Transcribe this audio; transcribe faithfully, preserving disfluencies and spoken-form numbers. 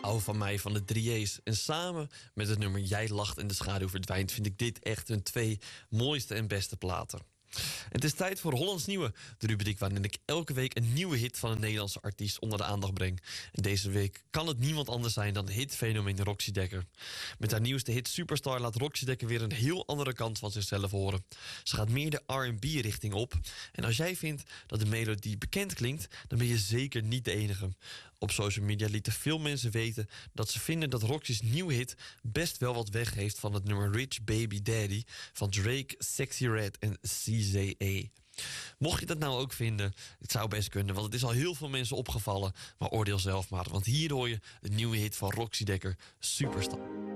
Hou van mij van de drie A's. En samen met het nummer Jij lacht en de schaduw verdwijnt vind ik dit echt hun twee mooiste en beste platen. Het is tijd voor Hollands Nieuwe, de rubriek waarin ik elke week een nieuwe hit van een Nederlandse artiest onder de aandacht breng. En deze week kan het niemand anders zijn dan hitfenomeen Roxy Dekker. Met haar nieuwste hit Superstar laat Roxy Dekker weer een heel andere kant van zichzelf horen. Ze gaat meer de R en B-richting op. En als jij vindt dat de melodie bekend klinkt, dan ben je zeker niet de enige. Op social media lieten veel mensen weten dat ze vinden dat Roxy's nieuwe hit best wel wat weggeeft van het nummer Rich Baby Daddy van Drake, Sexy Red en C Z A. Mocht je dat nou ook vinden, het zou best kunnen, want het is al heel veel mensen opgevallen. Maar oordeel zelf maar, want hier hoor je de nieuwe hit van Roxy Dekker, Superstar.